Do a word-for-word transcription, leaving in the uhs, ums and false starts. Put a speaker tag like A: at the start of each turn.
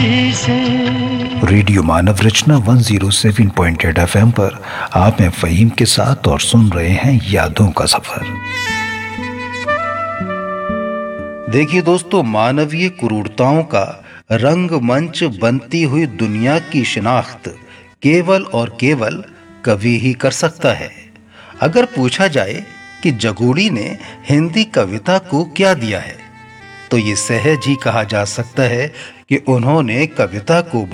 A: Radio मानव रचना एक सौ सात पॉइंट आठ एफ एम पर आप हैं फ़हीम के साथ और सुन रहे हैं यादों का सफर। देखिए दोस्तों, मानवीय क्रूरताओं का रंगमंच बनती हुई दुनिया की शिनाख्त केवल और केवल कवि ही कर सकता है। अगर पूछा जाए कि जगोड़ी ने हिंदी कविता को क्या दिया है, तो ये सहज ही कहा जा सकता है कि उन्होंने कविता को